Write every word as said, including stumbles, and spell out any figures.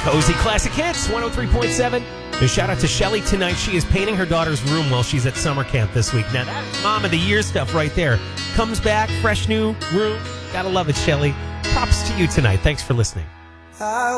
Cozy Classic Hits, one oh three point seven. A shout out to Shelly tonight. She is painting her daughter's room while she's at summer camp this week. Now, that's Mom of the Year stuff right there. Comes back, fresh new room. Gotta love it, Shelly. Props to you tonight. Thanks for listening.